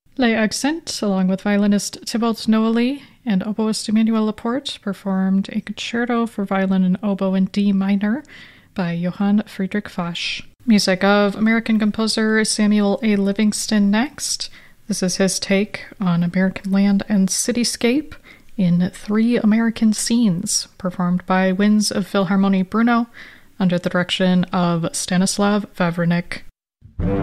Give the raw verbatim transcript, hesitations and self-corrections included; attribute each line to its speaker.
Speaker 1: Les Accents, along with violinist Thibault Noailly and oboist Emmanuel Laporte, performed a concerto for violin and oboe in D minor by Johann Friedrich Fasch. Music of American composer Samuel A. Livingston next. This is his take on American land and cityscape in Three American Scenes, performed by Winds of Philharmonie Brno under the direction of Stanislav Vavrinik.